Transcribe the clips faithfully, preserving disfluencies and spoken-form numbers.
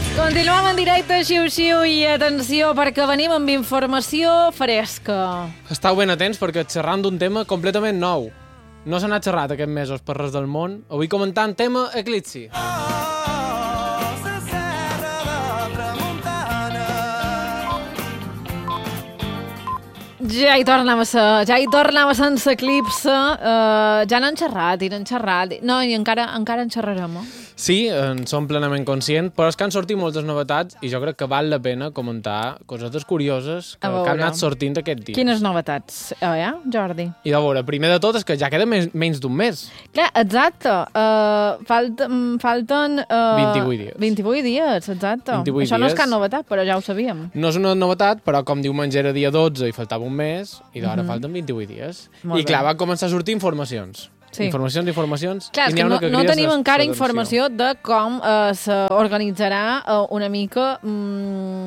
Continuem en directe, xiu-xiu, i atenció, perquè venim amb informació fresca. Estau ben atents perquè xerrant d'un tema completament nou. No se n'ha xerrat aquests mesos per res del món. Avui comentant tema eclipsi. Ja hi tornem a ser, ja hi tornem a ser sense eclipse. Uh, ja n'han xerrat, i n'han xerrat. No, i encara, encara en xerrarem, eh? Sí, en som plenament conscients, però és que han sortit moltes novetats i jo crec que val la pena comentar cosetes curioses que, que han anat sortint aquest dia. Quines novetats, oh, ja, Jordi? I de veure, primer de tot és que ja queda menys, menys d'un mes. Clar, exacte. Uh, falta, falten... Uh, vint-i-vuit dies. vint-i-vuit dies, exacte. vint-i-vuit Això no és dies. cap novetat, però ja ho sabíem. No és una novetat, però com diumenge era dia dotze i faltava un mes, i d'ara Mhm. falten vint-i-vuit dies. Molt I clar, bé. va començar a sortir informacions. Sí. Informacions, informacions. Clar, és i n'hi que ha no, una que no crida tenim sa- encara l'atenció. informació de com eh, s'organitzarà eh, una mica mm,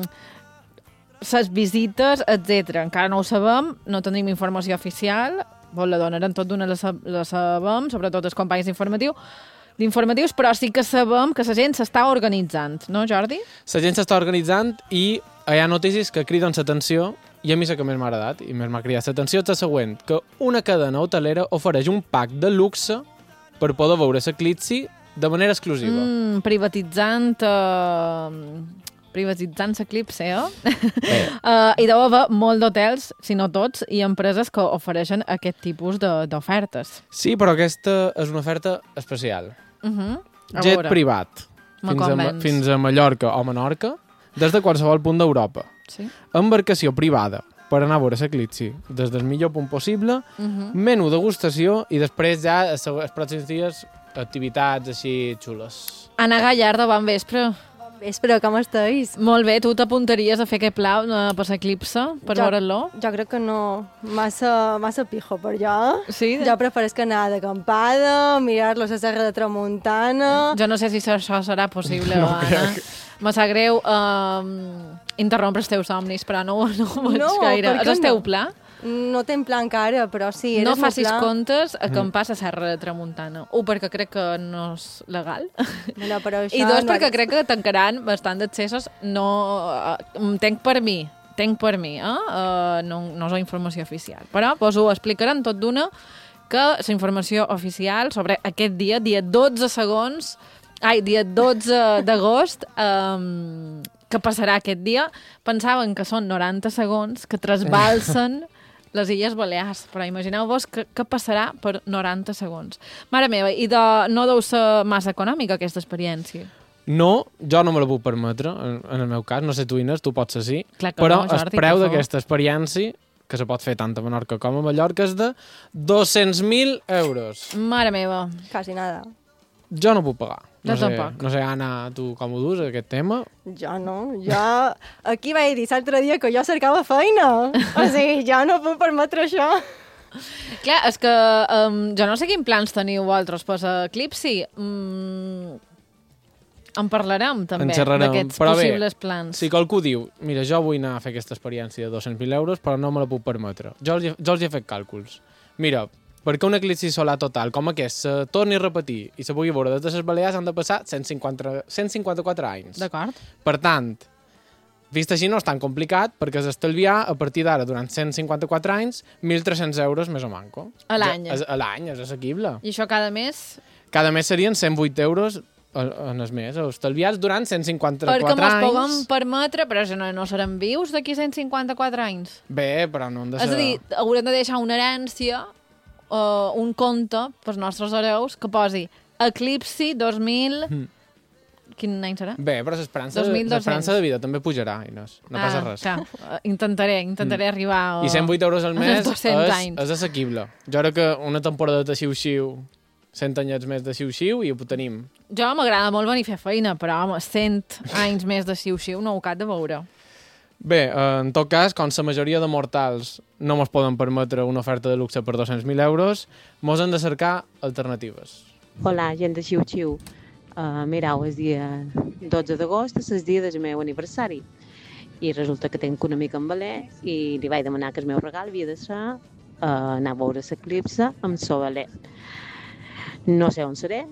ses visites, etcètera. Encara no ho sabem, no tenim informació oficial, bon, la donarem tot d'una, la, sa- la sabem, sobretot els companys d'informatiu, d'informatius, però sí que sabem que la gent s'està organitzant, no, Jordi? La gent s'està organitzant i hi ha notícies que criden l'atenció i a mi la que més m'ha agradat i més m'ha cridat l'atenció és la següent, que una cadena hotelera ofereix un pack de luxe per poder veure l'eclipsi de manera exclusiva. Mm, privatitzant... Eh, privatitzant l'eclipse, eh? uh, I deu haver molt d'hotels, si no tots, i empreses que ofereixen aquest tipus de- d'ofertes. Sí, però aquesta és una oferta especial. Uh -huh. Jet privat. Me Fins a, Ma- convenç. fins a Mallorca o Menorca, des de qualsevol punt d'Europa. Sí. Embarcació privada per anar a veure l'eclipsi des del millor punt possible, Uh -huh. menú degustació i després ja els els pròxims dies activitats així xules. Anna Gallardo, bon vespre. Vespre, com estàs? Molt bé, tu t'apuntaries a fer aquest pla uh, per l'eclipse, per Jo- veure'l? Jo crec que no, massa, massa pijo per jo. Sí? Jo prefereix que anar d'acampada, mirar-los a Serra de Tramuntana... Jo no sé si això serà possible, No Anna. crec. Me sap greu uh, interrompre els teus somnis, però no, no ho veig No, gaire. per què És el teu no? pla? No tenc pla encara, però sí, era No el meu facis pla. comptes a acampar a Serra de Tramuntana. Un, perquè crec que no és legal. No, però això I dos, no perquè és- crec que tancaran bastant d'accessos. No, uh, tenc per mi, tenc per mi, eh? Uh, no, no és una informació oficial. Però pues, ho explicaran tot d'una, que la informació oficial sobre aquest dia, dia dotze segons, ai, dia dotze d'agost, um, que passarà aquest dia, pensaven que són noranta segons, que trasbalsen les Illes Balears, però imagineu-vos què, què passarà per noranta segons. Mare meva, i de, no deu ser massa econòmica aquesta experiència. No, jo no me la puc permetre, en, en el meu cas, no sé tu, Inés, tu pots ser sí, Clar que però no, Jordi, el preu per favor. d'aquesta experiència, que se pot fer tant a Menorca com a Mallorca, és de dos-cents mil euros. Mare meva. Quasi nada. Jo no puc pagar. No Jo sé, tampoc. No sé, Anna, tu com ho dus, aquest tema? Jo no, jo... Aquí vaig dir l'altre dia que jo cercava feina. O sigui, jo no puc permetre això. Clar, és que um, jo no sé quins plans teniu vosaltres per l'eclipsi. Mm, en parlarem, també, En xerrarem, d'aquests però bé, possibles plans. Si qualcú diu, mira, jo vull anar a fer aquesta experiència de dos-cents mil euros, però no me la puc permetre. Jo els, he- jo els hi he fet càlculs. Mira, perquè un eclipsi solar total com aquest se torni a repetir i se pugui veure des de les Balears han de passar cent cinquanta, cent cinquanta-quatre anys. D'acord. Per tant, vist així no és tan complicat perquè has d'estalviar a partir d'ara durant cent cinquanta-quatre anys mil tres-cents euros més o manco. A l'any. Ja, és- A l'any, és assequible. I això cada mes? Cada mes serien cent vuit euros en el mes, estalviats durant cent cinquanta-quatre Perquè mos anys. puguem permetre, però si no, no serem vius d'aquí cent cinquanta-quatre anys. Bé, però no han de ser... És a dir, haurem de deixar una herència o un compte pels nostres hereus que posi Eclipsi dos mil... Mm. Quin any serà? Bé, però l'esperança dos mil dos-cents. l'esperança de vida també pujarà, Inés. No passa res. Clar, eh, intentaré, intentaré arribar... A... I cent vuit euros al mes als dos-cents és, anys. és assequible. Jo crec que una temporada de xiu-xiu, cent anyets més de xiu-xiu i ho tenim. Jo m'agrada molt venir a fer feina, però home, cent anys més de xiu-xiu no ho cap de veure. Bé, eh, en tot cas, com la majoria de mortals no mos poden permetre una oferta de luxe per dos-cents mil euros, mos hem de cercar alternatives. Hola, gent de Xiu-Xiu. Uh, mirau, el dia dotze d'agost és el dia del meu aniversari i resulta que tinc una mica en valer i li vaig demanar que el meu regal havia de ser uh, anar a veure l'eclipse amb el valer. No sé on seré,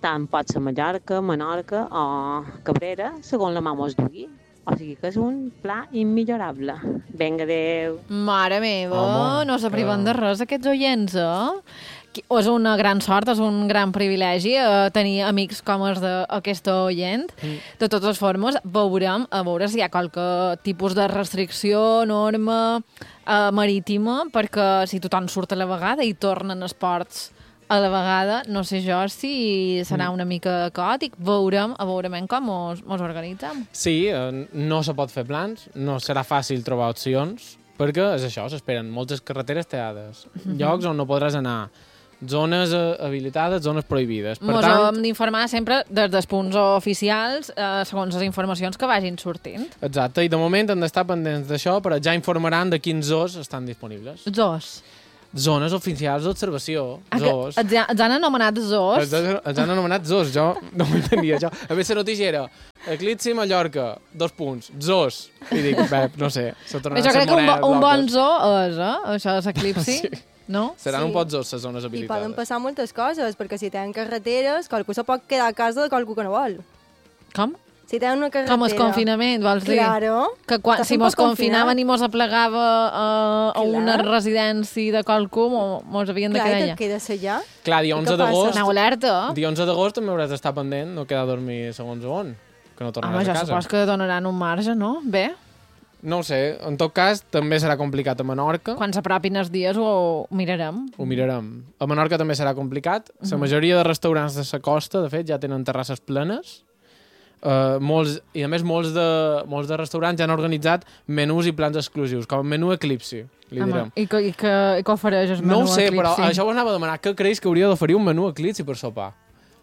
tant pot ser Mallorca, Menorca o Cabrera, segons la mà mos dugui. O sigui que és un pla immillorable. Vinga, adéu. Mare meva, Home, no se priven que- de res aquests oients, eh? Qui- És una gran sort, és un gran privilegi eh, tenir amics com els d'aquesta oient. Mm. De totes formes, veurem a veure si hi ha qualque tipus de restricció, norma eh, marítima, perquè si tothom surt a la vegada i tornen esports a la vegada, no sé jo si serà una mica caòtic. Veurem, a veurem com mos, mos organitzem. Sí, eh, no se pot fer plans, no serà fàcil trobar opcions, perquè és això, s'esperen moltes carreteres teades, Mhm. llocs on no podràs anar, zones eh, habilitades, zones prohibides. Per Mos tant, hem d'informar sempre des dels punts oficials, eh, segons les informacions que vagin sortint. exacte, i de moment hem d'estar pendents d'això, però ja informaran de quins zoos estan disponibles. Zoos. Zones oficials d'observació, Ah, que zoos. els, ha- els han anomenat zoos? Els, han- els han anomenat zoos, jo no ho entenia, jo. A més, la notícia era Eclipsi Mallorca, dos punts, zoos. I dic, bé, no sé, se tornaran Jo a crec que un, bo, un bon bloques. zoo és, eh? Això és eclipsi, Sí. no? Seran Sí. un pot zoos, les zones I habilitades. poden passar moltes coses, perquè si tenen carreteres, qualcú se pot quedar a casa de qualcú que no vol. Com? Si tenen una carretera... Com el confinament, vols dir? Claro. Que quan, Estàs si un mos poc confinat. confinaven i mos aplegava a, a una Clar. residència de qualcú, mo- mos havien de Clar, quedar i allà. te'n quedes allà. Clar, dia I onze què passa? d'agost... Aneu alerta. Dia onze d'agost també hauràs d'estar pendent, no quedar a dormir segons on, que no tornaràs Home, jo a casa. supos que donaran un marge, no? Bé, No ho sé, en tot cas, també serà complicat a Menorca. quan s'apropin els dies ho, ho mirarem. Ho mirarem. A Menorca també serà complicat. La Mhm. majoria de restaurants de la costa, de fet, ja tenen terrasses plenes. Uh, molts, I a més, molts de, molts de restaurants ja han organitzat menús i plans exclusius, com menú Eclipsi, li Home, direm. i, que, i, que, i que ofereix el No menú ho sé, Eclipsi? però això us anava a demanar. Què creus que hauria d'oferir un menú Eclipsi per sopar?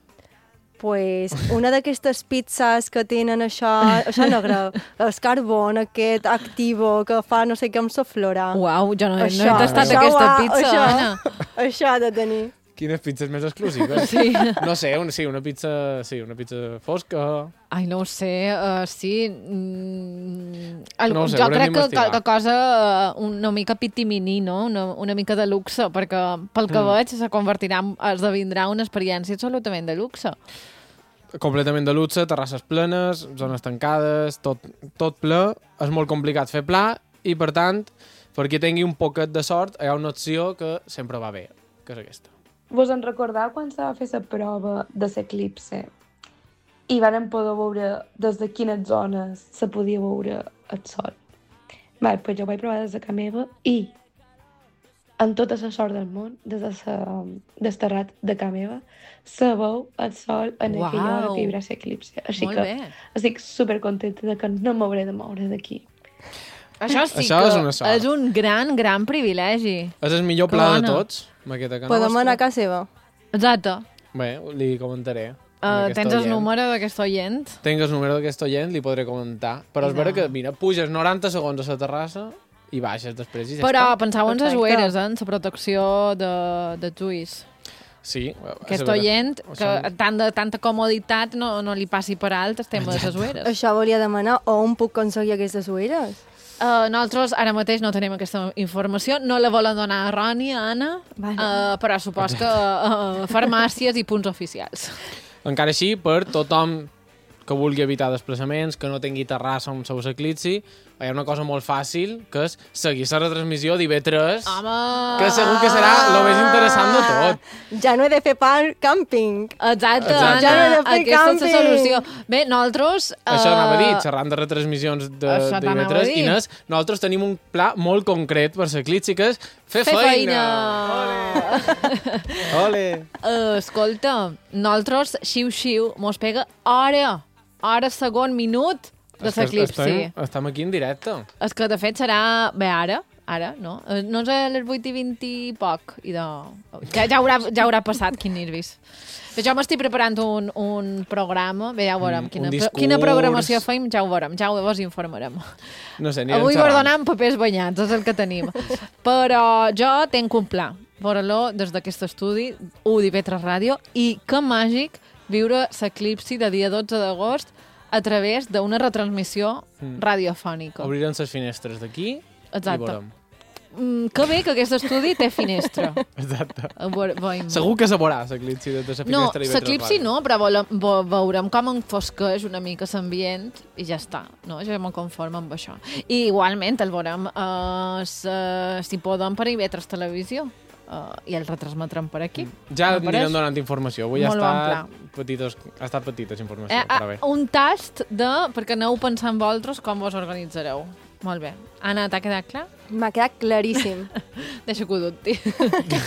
Pues una d'aquestes pizzas que tenen això, això negre, el carbon aquest activo que fa no sé què amb la flora. Uau, jo no, Això, no he tastat això aquesta ho ha- pizza, això. Anna. Això ha de tenir. Quines pizzas més exclusives? Sí. No sé, un, sí, una pizza, sí, una pizza fosca. Ai, no ho sé, uh, sí... Mm, el, No ho sé, jo haurem crec que, que, d'investigar. que cosa uh, una mica pitimini, no? Una, una mica de luxe, perquè pel que Mm. veig se convertirà, en- esdevindrà una experiència absolutament de luxe. Completament de luxe, terrasses plenes, zones tancades, tot, tot ple. És molt complicat fer pla i, per tant, per qui tingui un poquet de sort, hi ha una opció que sempre va bé, que és aquesta. Vos en recordeu quan se va fer la prova de l'eclipse i vàrem poder veure des de quines zones se podia veure el sol? Bé, doncs jo ho vaig provar des de casa meva i amb tota la sort del món, des de sa, des terrat de casa meva, se veu el sol en Uau! aquella hora que hi haurà l'eclipse. Així Molt que bé. estic supercontenta de que no m'hauré de moure d'aquí. Això sí Això que és una sort. és un gran, gran privilegi. És el millor Que pla de bona. tots, Maqueta, que Podem nostra. anar a casa seva. Exacte. Bé, li comentaré. Uh, amb aquest tens el oient. número d'aquest oient? Tinc el número d'aquest oient, li podré comentar. Però és Mira. vera que, mira, puges noranta segons a la terrassa i baixes després i ja Però està. penseu en les Perfecte. ueres, eh? en la protecció de, de ulls. Sí, Aquest és vera. oient, que Són- tant de tanta comoditat no, no li passi per alt el tema de les ueres. Això volia demanar on puc aconseguir aquestes ulleres. Uh, nosaltres ara mateix no tenim aquesta informació, no la volen donar errònia, Anna, Vale. uh, però supos que uh, farmàcies i punts oficials. Encara així, per tothom que vulgui evitar desplaçaments, que no tingui terrassa on seus eclipsi, hi ha una cosa molt fàcil, que és seguir la retransmissió d'I B tres, Home! que segur que serà el més interessant de tot. Ja no he de fer pa càmping. Exacte, Exacte. Anna, Ja no he de fer aquesta és la càmping. solució. Bé, nosaltres... Uh, Això anava a dir, xerrant de retransmissions de, Això d'I B t'anava a tres, dir. Inés, nosaltres tenim un pla molt concret per l'eclipsi, que és fer, Fer feina! Ole! Uh, escolta, nosaltres, xiu-xiu, mos pega hora, hora, segon, minut de És que l'eclipsi. Estem, estem aquí en directe. És que, de fet, serà... Bé, ara, ara, no? Eh, No és a les vuit i vint i poc. I de... ja, ja, haurà, ja haurà passat, quin nervis. Però jo m'estic preparant un, un programa, bé, ja ho veurem. Mm, Quina, un pro- discurs. quina programació feim, ja ho veurem, ja ho vos informarem. No sé, anirem Avui xerrant. guardonant papers banyats, és el que tenim. Però jo tinc un pla, veure-lo des d'aquest estudi, u d'I V tres Ràdio, i que màgic viure l'eclipsi de dia dotze d'agost a través d'una retransmissió Mm. radiofònica. Obrirem les finestres d'aquí i Exacte. veurem. mm, que bé que aquest estudi té finestra. Exacte. Veiem. Segur que se veurà l'eclipsi de la finestra No, i veure l'eclipsi ràdio. no, però volem, ve, veurem com enfosqueix una mica l'ambient i ja està, no? Jo me conformo amb això. I igualment el veurem uh, si podem per I V tres Televisió. Uh, i el retransmetrem per aquí. Ja M'apareix anirem donant informació. Avui ha molt bon estat, petites, ha estat petites informació, Eh, però bé. eh, un tast de, perquè aneu pensant vosaltres com vos organitzareu. Molt bé. Anna, t'ha quedat clar? M'ha quedat claríssim. Deixa que ho dubti.